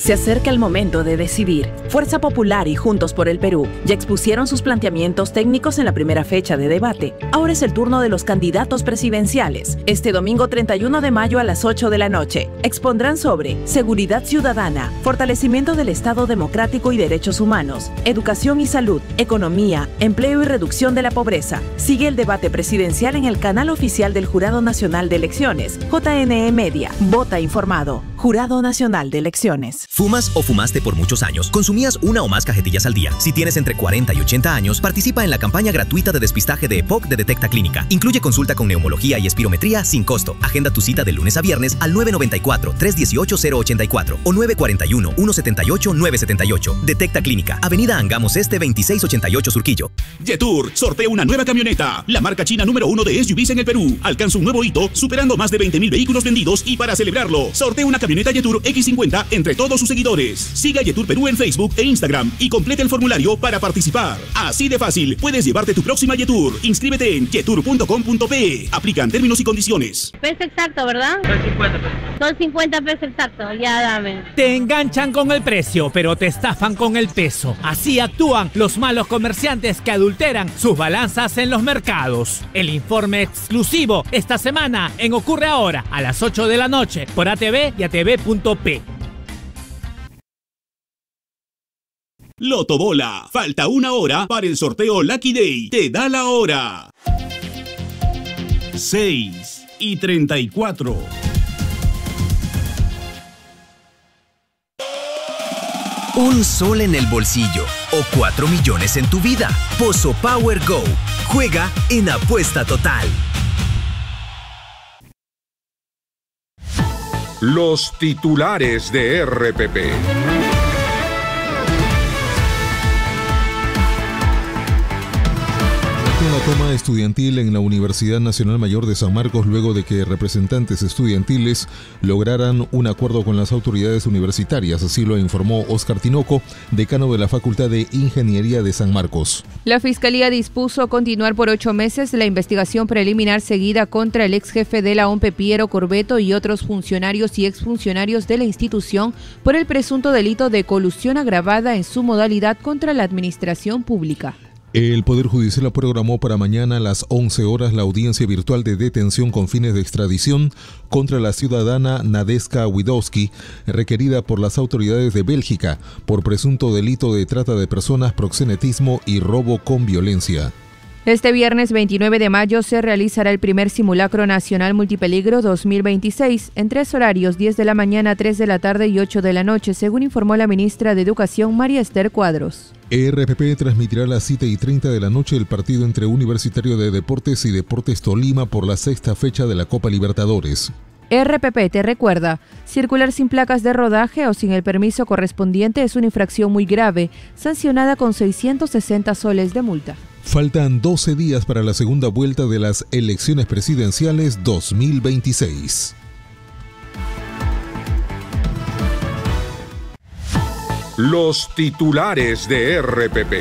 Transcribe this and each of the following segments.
Se acerca el momento de decidir. Fuerza Popular y Juntos por el Perú ya expusieron sus planteamientos técnicos en la primera fecha de debate. Ahora es el turno de los candidatos presidenciales. Este domingo 31 de mayo a las 8 de la noche expondrán sobre seguridad ciudadana, fortalecimiento del Estado democrático y derechos humanos, educación y salud, economía, empleo y reducción de la pobreza. Sigue el debate presidencial en el canal oficial del Jurado Nacional de Elecciones, JNE Media. Vota informado. Jurado Nacional de Elecciones. ¿Fumas o fumaste por muchos años? ¿Consumías una o más cajetillas al día? Si tienes entre 40 y 80 años, participa en la campaña gratuita de despistaje de EPOC de Detecta Clínica. Incluye consulta con neumología y espirometría sin costo. Agenda tu cita de lunes a viernes al 994-318-084 o 941-178-978. Detecta Clínica, Avenida Angamos Este 2688 Surquillo. Yetur sortea una nueva camioneta. La marca china número 1 de SUVs en el Perú alcanza un nuevo hito, superando más de 20.000 vehículos vendidos, y para celebrarlo, sortea una camioneta Yetur X50 entre todos sus seguidores. Siga a Yetur Perú en Facebook e Instagram y completa el formulario para participar. Así de fácil, puedes llevarte tu próxima Yetur. Inscríbete en yetur.com.pe. Aplican términos y condiciones. Peso exacto, ¿verdad? Son 50 pesos. Son 50 pesos exactos, ya dame. Te enganchan con el precio, pero te estafan con el peso. Así actúan los malos comerciantes que adulteran sus balanzas en los mercados. El informe exclusivo esta semana en Ocurre Ahora a las 8 de la noche por ATV y ATV.p. Lotobola. Falta una hora para el sorteo Lucky Day. Te da la hora. 6:34. Un sol en el bolsillo o 4 millones en tu vida. Pozo Power Go. Juega en Apuesta Total. Los titulares de RPP. La toma estudiantil en la Universidad Nacional Mayor de San Marcos luego de que representantes estudiantiles lograran un acuerdo con las autoridades universitarias, así lo informó Óscar Tinoco, decano de la Facultad de Ingeniería de San Marcos. La Fiscalía dispuso continuar por 8 meses la investigación preliminar seguida contra el ex jefe de la OMPE, Piero Corbeto, y otros funcionarios y exfuncionarios de la institución por el presunto delito de colusión agravada en su modalidad contra la administración pública. El Poder Judicial programó para mañana a las 11 horas la audiencia virtual de detención con fines de extradición contra la ciudadana Nadeska Widowski, requerida por las autoridades de Bélgica por presunto delito de trata de personas, proxenetismo y robo con violencia. Este viernes 29 de mayo se realizará el primer simulacro nacional multipeligro 2026 en 3 horarios, 10 de la mañana, 3 de la tarde y 8 de la noche, según informó la ministra de Educación, María Esther Cuadros. RPP transmitirá a las 7:30 de la noche el partido entre Universitario de Deportes y Deportes Tolima por la 6ª fecha de la Copa Libertadores. RPP te recuerda, circular sin placas de rodaje o sin el permiso correspondiente es una infracción muy grave, sancionada con 660 soles de multa. Faltan 12 días para la segunda vuelta de las elecciones presidenciales 2026. Los titulares de RPP.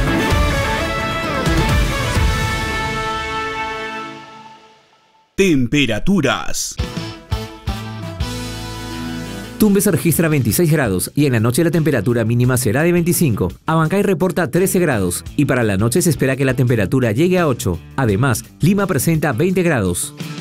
Temperaturas. Tumbes se registra 26 grados y en la noche la temperatura mínima será de 25. Abancay reporta 13 grados y para la noche se espera que la temperatura llegue a 8. Además, Lima presenta 20 grados.